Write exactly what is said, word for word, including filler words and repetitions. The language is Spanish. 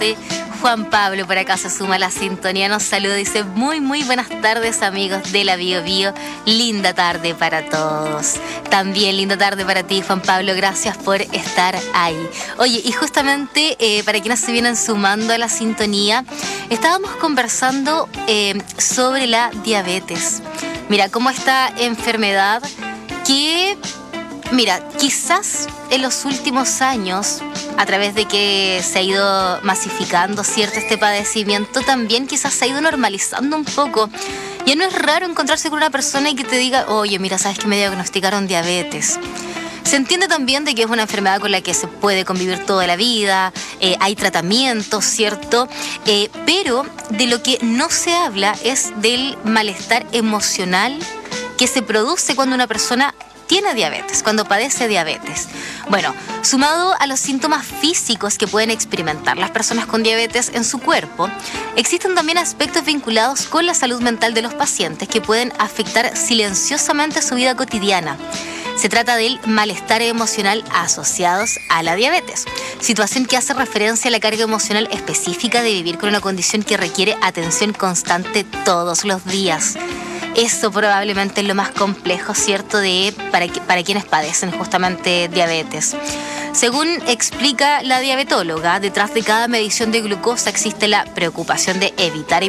Juan Pablo por acá se suma a la sintonía, nos saluda, dice muy muy buenas tardes amigos de la Bio Bio, linda tarde para todos. También linda tarde para ti Juan Pablo, gracias por estar ahí. Oye, y justamente eh, para quienes se vienen sumando a la sintonía, estábamos conversando eh, sobre la diabetes. Mira, cómo esta enfermedad que, mira, quizás en los últimos años, a través de que se ha ido masificando cierto este padecimiento, también quizás se ha ido normalizando un poco. Ya no es raro encontrarse con una persona y que te diga, oye, mira, sabes que me diagnosticaron diabetes. Se entiende también de que es una enfermedad con la que se puede convivir toda la vida, eh, hay tratamientos, ¿cierto? Eh, pero de lo que no se habla es del malestar emocional que se produce cuando una persona tiene diabetes, cuando padece diabetes. Bueno, sumado a los síntomas físicos que pueden experimentar las personas con diabetes en su cuerpo, existen también aspectos vinculados con la salud mental de los pacientes que pueden afectar silenciosamente su vida cotidiana. Se trata del malestar emocional asociados a la diabetes, situación que hace referencia a la carga emocional específica de vivir con una condición que requiere atención constante todos los días. Eso probablemente es lo más complejo, ¿cierto?, de, para, para quienes padecen justamente diabetes. Según explica la diabetóloga, detrás de cada medición de glucosa existe la preocupación de evitar